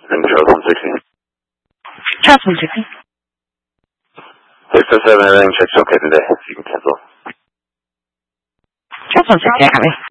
And Charles 160. Charles 160. 607, everything checks okay today. You can cancel. Charles 160, I got it.